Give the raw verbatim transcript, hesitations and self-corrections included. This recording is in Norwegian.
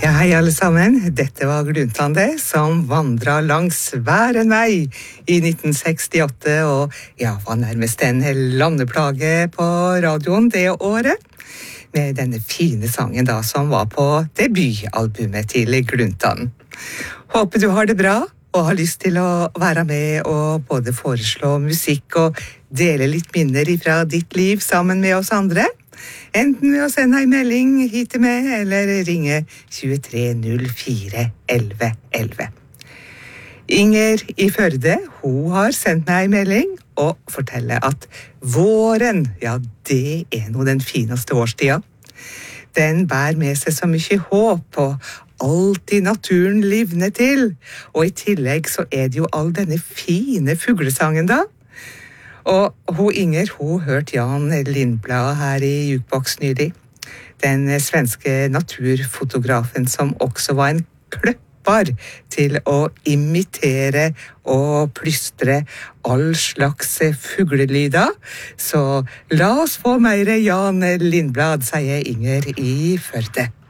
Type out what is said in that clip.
Ja, hei alle sammen. Dette var Gluntan som vandret langs hver en vei i nitten sekstiåtte, og ja, var nærmest en landeplage på radioen det året, med denne fine sangen da, som var på debutalbumet til Gluntan. Håper du har det bra, og har lyst til å være med og både foreslå musikk og dele litt minner fra ditt liv sammen med oss andre. Enten ved å sende en melding hit til meg, eller ringe tjuetre null fire elleve elleve. Inger i Førde, hun har sendt meg en melding og forteller at våren, ja, det er nå den fineste årstida. Den bærer med seg så mye håp og alltid naturen livner til. Og i tillegg så er det jo all denne fine fuglesangen da. Og hun Inger, hun hørte Jan Lindblad her i Jukebox nylig. Den svenske naturfotografen som også var en kløppar til å imitere og plystre all slags fuglelyder. Så la oss få mer Jan Lindblad, sier Inger i Førde.